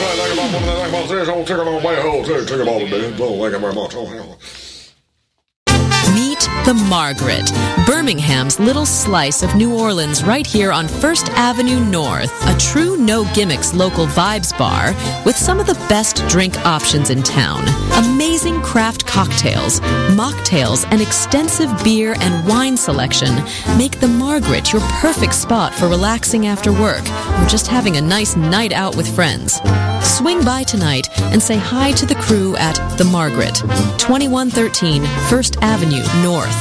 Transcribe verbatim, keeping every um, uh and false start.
Meet the Margaret, Birmingham's little slice of New Orleans right here on First Avenue North. A true no-gimmicks local vibes bar with some of the best drink options in town. Amazing craft cocktails, mocktails, and extensive beer and wine selection make the Margaret your perfect spot for relaxing after work or just having a nice night out with friends. Swing by tonight and say hi to the crew at The Margaret, twenty-one thirteen First Avenue North.